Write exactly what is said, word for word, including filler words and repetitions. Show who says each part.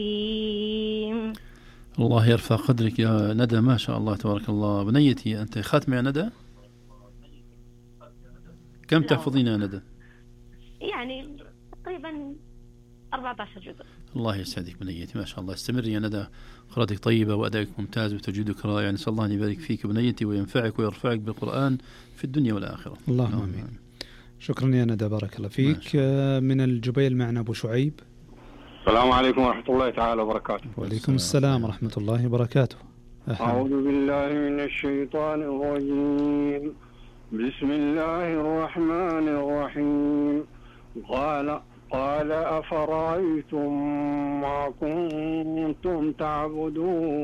Speaker 1: الله يرفع قدرك يا ندى، ما شاء الله تبارك الله. بنيتي أنت خاتمة يا ندى؟ كم تحفظين يا ندى؟
Speaker 2: يعني تقريبا أربعة عشر جزء.
Speaker 1: الله يسعدك بنيتي، ما شاء الله. استمري يا ندى، قراءتك طيبة وأدائك ممتاز وتجويدك رائع. نسأل الله أن يبارك فيك بنيتي وينفعك ويرفعك بالقرآن في الدنيا والآخرة.
Speaker 3: اللهم آمين. شكرا يا ندى، بارك الله فيك. من الجبيل معنا أبو شعيب.
Speaker 4: السلام عليكم ورحمة الله تعالى وبركاته.
Speaker 3: وعليكم السلام ورحمة الله وبركاته.
Speaker 4: أعوذ بالله من الشيطان الرجيم. بسم الله الرحمن الرحيم. قال قال أفرأيتم ما كنتم تعبدون